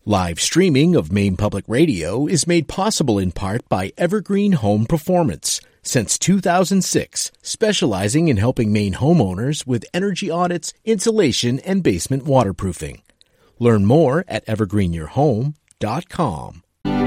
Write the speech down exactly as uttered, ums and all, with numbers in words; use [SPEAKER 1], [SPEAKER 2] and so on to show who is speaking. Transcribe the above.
[SPEAKER 1] Live streaming of Maine Public Radio is made possible in part by Evergreen Home Performance. Since two thousand six, specializing in helping Maine homeowners with energy audits, insulation, and basement waterproofing. Learn more at evergreen your home dot com.